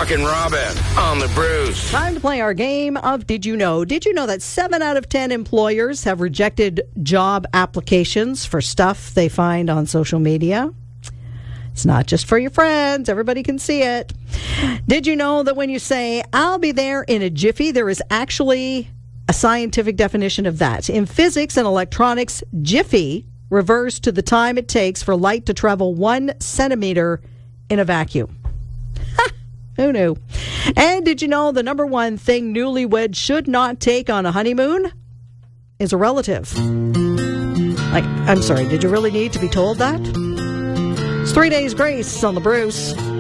Rockin' Robin on the Bruce. Time to play our game of Did You Know? Did you know that 7 out of 10 employers have rejected job applications for stuff they find on social media? It's not just for your friends. Everybody can see it. Did you know that when you say, I'll be there in a jiffy, there is actually a scientific definition of that? In physics and electronics, jiffy refers to the time it takes for light to travel 1 centimeter in a vacuum. Who knew? And did you know the number one thing newlyweds should not take on a honeymoon is a relative? I'm sorry, did you really need to be told that? It's 3 Days Grace on the Bruce.